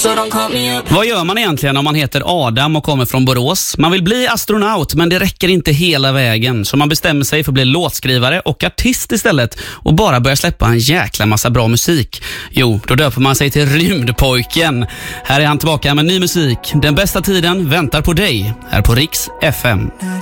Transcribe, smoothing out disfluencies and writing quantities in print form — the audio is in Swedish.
Vad gör man egentligen om man heter Adam och kommer från Borås? Man vill bli astronaut, men det räcker inte hela vägen. Så man bestämmer sig för att bli låtskrivare och artist istället och bara börja släppa en jäkla massa bra musik. Jo, då döper man sig till Rymdpojken. Här är han tillbaka med ny musik. Den bästa tiden väntar på dig här på Riks FM.